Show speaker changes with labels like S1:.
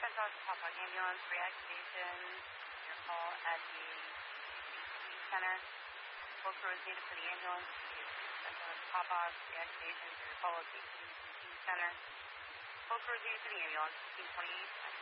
S1: Central Papa Ambulance reactivation. Your call at the CCC Center. Full crew is needed for the ambulance. Central Papa reactivation. Your call at the CCC Center. Full crew is needed for the ambulance. 1528.